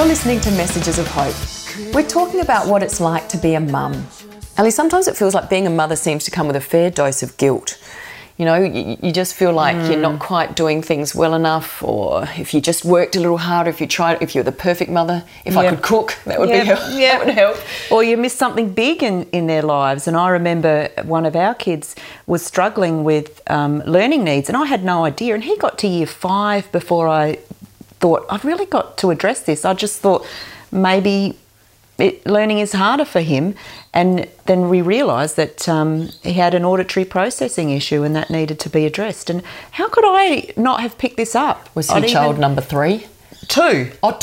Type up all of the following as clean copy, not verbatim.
You're listening to Messages of Hope. We're talking about what it's like to be a mum. Ali, sometimes it feels like being a mother seems to come with a fair dose of guilt. You know, you just feel like you're not quite doing things well enough, or if you just worked a little harder, if you're the perfect mother, if I could cook, that would that would help. Or you miss something big in their lives. And I remember one of our kids was struggling with learning needs, and I had no idea. And he got to year 5 before I thought, I've really got to address this. I just thought maybe learning is harder for him, and then we realised that he had an auditory processing issue and that needed to be addressed. And how could I not have picked this up? Was he child number 3? 2. Oh,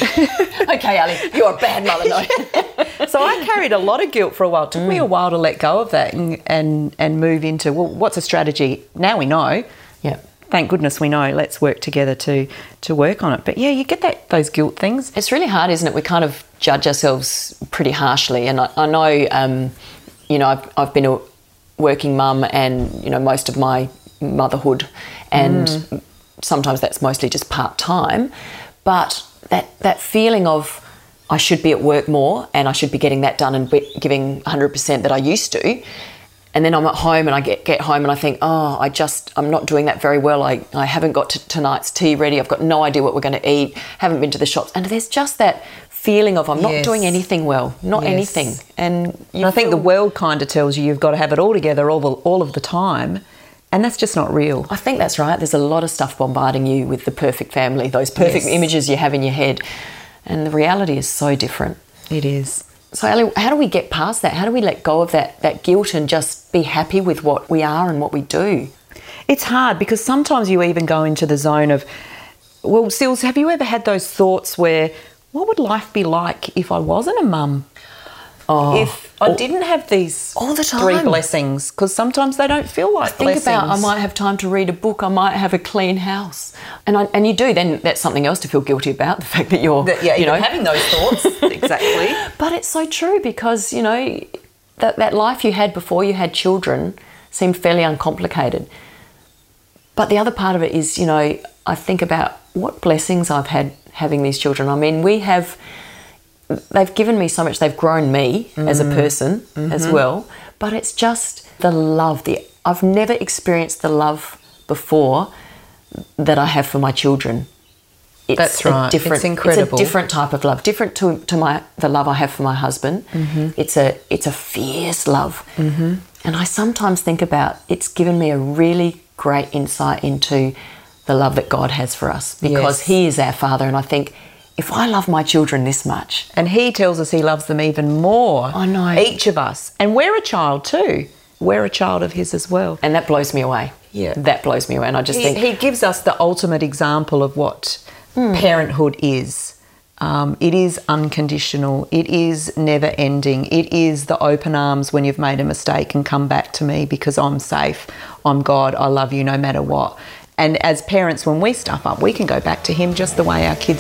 2? Okay, Ali, you're a bad mother, no. So I carried a lot of guilt for a while. It took me a while to let go of that and move into, well, what's a strategy? Now we know. Yeah. Thank goodness we know. Let's work together to work on it. But yeah, you get those guilt things. It's really hard, isn't it? We kind of judge ourselves pretty harshly. And I know, you know, I've been a working mum and, you know, most of my motherhood, and sometimes that's mostly just part-time. But that feeling of I should be at work more and I should be getting that done and giving 100% that I used to. And then I'm at home and I get home and I think, I'm not doing that very well. I haven't got tonight's tea ready. I've got no idea what we're going to eat. Haven't been to the shops. And there's just that feeling of I'm not doing anything well, anything. And I think the world kind of tells you've got to have it all together all of the time. And that's just not real. I think that's right. There's a lot of stuff bombarding you with the perfect family, those perfect images you have in your head. And the reality is so different. It is. So, Ali, how do we get past that? How do we let go of that guilt and just be happy with what we are and what we do? It's hard because sometimes you even go into the zone of, well, Sils, have you ever had those thoughts where, what would life be like if I wasn't a mum? If I didn't have these all the time 3 blessings, because sometimes they don't feel like blessings. Think about, I might have time to read a book, I might have a clean house. And you do, then that's something else to feel guilty about, the fact that you're having those thoughts. Exactly. But it's so true because, you know, that life you had before you had children seemed fairly uncomplicated. But the other part of it is, you know, I think about what blessings I've had having these children. I mean, they've given me so much. They've grown me as a person as well. But it's just the love. I've never experienced the love before that I have for my children. That's right. It's incredible. It's a different type of love, different to the love I have for my husband. It's a fierce love. And I sometimes think about it's given me a really great insight into the love that God has for us because He is our Father. And I think, if I love my children this much... And He tells us He loves them even more. I know. Each of us. And we're a child too. We're a child of His as well. And that blows me away. Yeah. That blows me away. And I just think... He gives us the ultimate example of what parenthood is. It is unconditional. It is never ending. It is the open arms when you've made a mistake and come back to me because I'm safe. I'm God. I love you no matter what. And as parents, when we stuff up, we can go back to Him just the way our kids